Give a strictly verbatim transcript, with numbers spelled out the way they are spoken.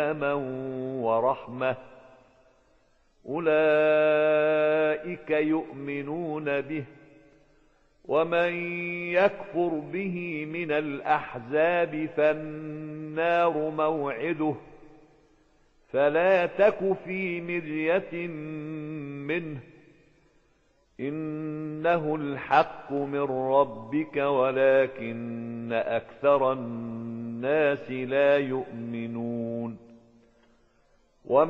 ورحمة أولئك يؤمنون به ومن يكفر به من الأحزاب فالنار موعده فلا تك في مرية منه إنه الحق من ربك ولكن أكثر الناس لا يؤمنون